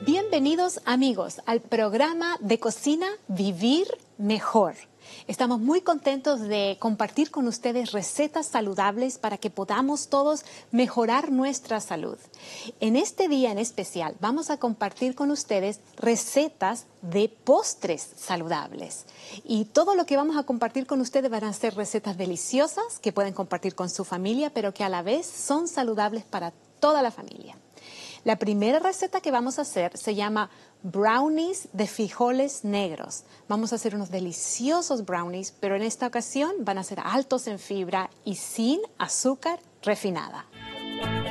Bienvenidos amigos al programa de cocina Vivir Mejor. Estamos muy contentos de compartir con ustedes recetas saludables para que podamos todos mejorar nuestra salud. En este día en especial vamos a compartir con ustedes recetas de postres saludables. Y todo lo que vamos a compartir con ustedes van a ser recetas deliciosas que pueden compartir con su familia, pero que a la vez son saludables para toda la familia. La primera receta que vamos a hacer se llama brownies de frijoles negros. Vamos a hacer unos deliciosos brownies, pero en esta ocasión van a ser altos en fibra y sin azúcar refinada.